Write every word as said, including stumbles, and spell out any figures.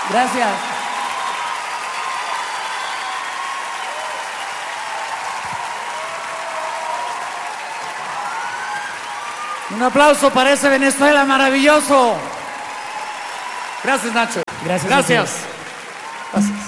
Gracias. Un aplauso para ese Venezuela maravilloso. Gracias, Nacho. Gracias. Gracias. Gracias.